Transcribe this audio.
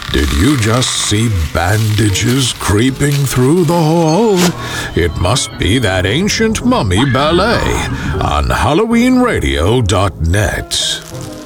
Did you just see bandages creeping through the hall? It must be that ancient mummy ballet on HalloweenRadio.net.